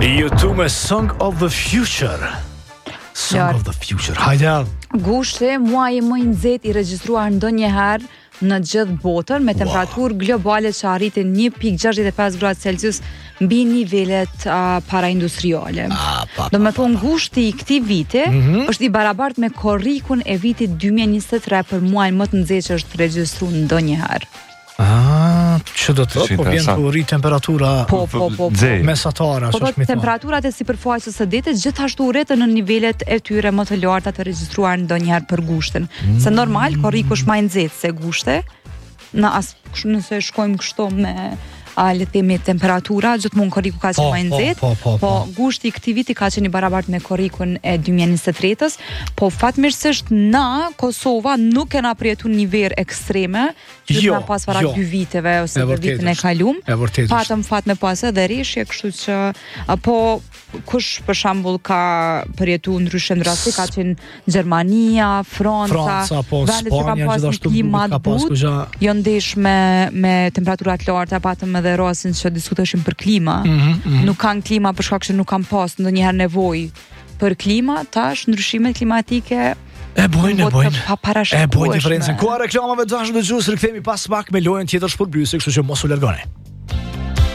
YouTube me Song of the Future. Song of the Future. Hajde. Gushti muaji më i nxehtë I regjistruar ndonjëherë në gjithë botën me temperaturë globale që arritin 1.65 gradë Celsius mbi nivelet paraindustriale. Do me thonë gushti I këtij viti është I barabartë me korrikun e vitit 2023 për muajin më të nxehtë që është regjistruar ndonjëherë. Që do të po vjen të rri temperatura mesatare, ashtu është. Temperaturat e sipërfaqes së ditës gjithashtu rritën në nivelet e tyre më të larta të regjistruar ndonjëherë për gushtin. Se normal korriku është më I nxehtë se gushti. Nëse shkojmë kështu me le të themi temperatura, gjithmonë korriku ka qenë më I nxehtë, po gushti I këtij viti ka qenë I barabartë me korrikun e 2023-s, po fatmirësisht na Kosova nuk kena përjetuar nivel ekstreme, që na pas para 2 viteve ose vitin e kaluam. Patëm fat me pas edhe rishje, kështu që po kush për shembull ka përjetuar ndryshe rasti ka qenë Gjermania, Franca, vendet që kanë pasur klima të butë, jo ndesh me temperatura të larta, patëm edhe rastin që diskutoshim për klima. Nuk kanë klima për shkak që nuk kanë pas ndonjëherë nevojë për klima, tash ndryshimet klimatike E bojnë diferencën. Ku reklamave dashur dëgjues, rikthehemi pas pak me lojën tjetër shpërblyese, kështu që mos u largoni.